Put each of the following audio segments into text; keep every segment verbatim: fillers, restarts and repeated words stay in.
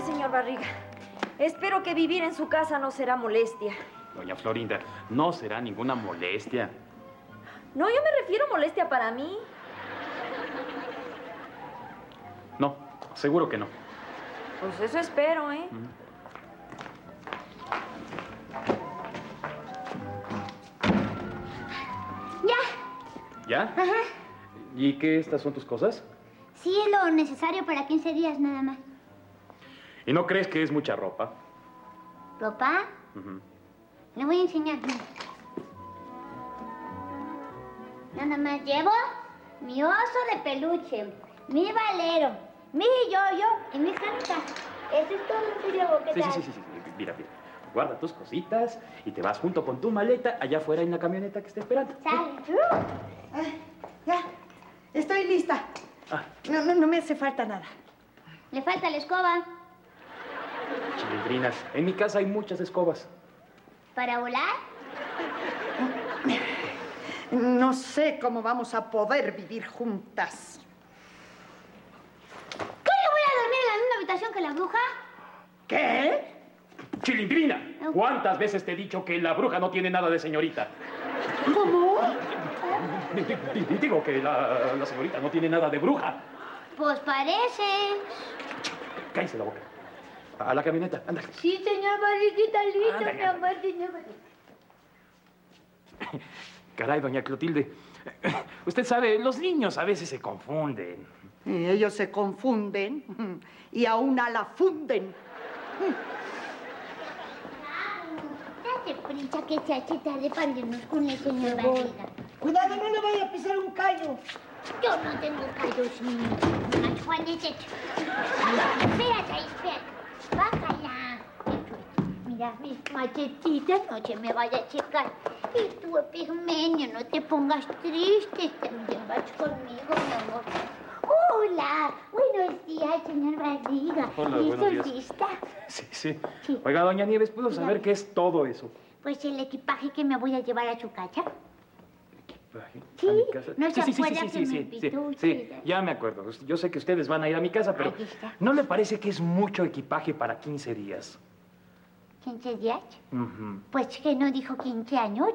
señor Barriga. Espero que vivir en su casa no será molestia. Doña Florinda, no será ninguna molestia. No, yo me refiero a molestia para mí. No, seguro que no. Pues eso espero, ¿eh? Mm. Ya. ¿Ya? Ajá. ¿Y qué? ¿Estas son tus cosas? Sí, es lo necesario para quince días nada más. ¿Y no crees que es mucha ropa? ¿Ropa? Uh-huh. Le voy a enseñar. Nada más llevo mi oso de peluche, mi valero, mi yoyo y mi janita. Eso es todo lo que llevo. ¿Qué sí, tal? sí, sí, sí, sí. Mira, mira. Guarda tus cositas y te vas junto con tu maleta allá afuera en la camioneta que está esperando. Sale. Ah, ya, estoy lista. Ah. No, no, no me hace falta nada. Le falta la escoba. Chilindrinas, en mi casa hay muchas escobas. ¿Para volar? No sé cómo vamos a poder vivir juntas. ¿Qué, yo voy a dormir en la misma habitación que la bruja? ¿Qué? Chilindrina, ¿cuántas veces te he dicho que la bruja no tiene nada de señorita? ¿Cómo? Digo que la, la señorita no tiene nada de bruja. Pues parece. Cállese la boca. A la camioneta, ándale. Sí, señor Barriguita, listo, Ándale, mi amor, señor Barriguita. Caray, doña Clotilde. Usted sabe, los niños a veces se confunden. Y ellos se confunden y a una la funden. Date prisa que se hace tarde para irnos con el señor Barriga. Cuidado, no le vaya a pisar un callo. Yo no tengo callos ni una Juanete. Espérate ahí, espérate. Bájala. Mira, mis machetitas, no se me vaya a checar. Y tú, Epigmenio, no te pongas triste. También vas conmigo, mi amor. Hola, buenos días, señor Barriga. Hola, ¿Listo, buenos días. lista? Sí, sí, Sí. Oiga, doña Nieves, ¿puedo Dígame. saber qué es todo eso? Pues el equipaje que me voy a llevar a su casa. ¿Equipaje? Sí, ¿A mi casa? ¿no se sí, sí, sí, acuerda sí, que sí, me sí, invitó sí, sí, usted? ya me acuerdo. Yo sé que ustedes van a ir a mi casa, pero Ahí está. ¿no le parece que es mucho equipaje para quince días? ¿quince días? Uh-huh. Pues que no dijo quince años.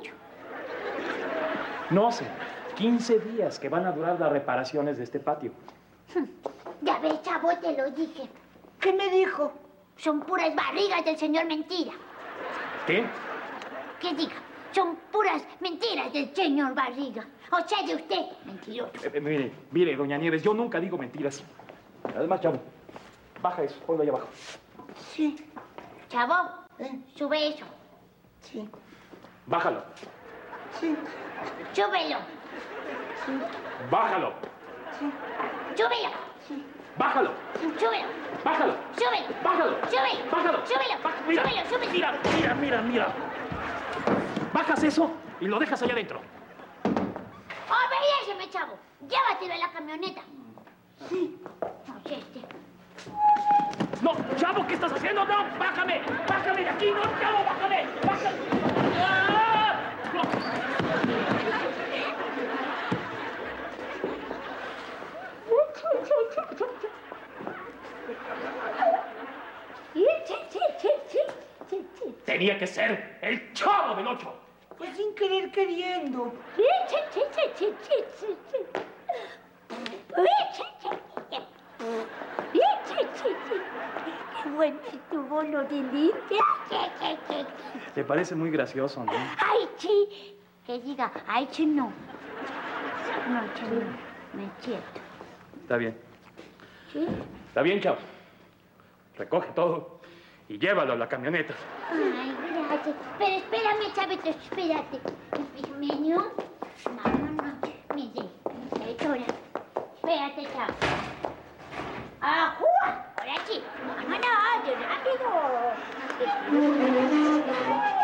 No sé, quince días que van a durar las reparaciones de este patio. Ya ves, chavo, te lo dije. ¿Qué me dijo? Son puras barrigas del señor Mentira. ¿Qué? ¿Qué diga? Son puras mentiras del señor Barriga. O sea, de usted, mentiroso. Eh, eh, mire, mire, doña Nieves, yo nunca digo mentiras. Además, chavo, baja eso, ponlo ahí abajo. Sí. Chavo, ¿Eh? sube eso. Sí. Bájalo, Sí. Súbelo. bájalo, Súbelo. bájalo, Súbelo. bájalo, Súbelo. bájalo, Súbelo. bájalo. Súbelo. Baja- mira, Súbelo, súbelo. Mira, mira, mira, mira. Bajas eso y lo dejas allá adentro. Obedéceme, chavo. Llévatelo a la camioneta. Sí. No sé, este. No, chavo, ¿qué estás haciendo? No, bájame, bájame de aquí, no, chavo, bájame, bájame. ¡Ah! No. Tenía que ser el Chavo del Ocho. Pues sin querer queriendo. Qué bueno estuvo lo de limpia. Te parece muy gracioso, ¿no? Ay, sí. Que diga, ay, sí, no. No, sí, no. No es cierto. Está bien, ¿Sí? está bien, Chavo. Recoge todo y llévalo a la camioneta. Ay, gracias. Pero espérame, chavito, espérate. Pigmenio. No, no, no. Mire, ahora. Espérate, chavo. ¡Ajúa! Ahora sí. Vámonos, rápido.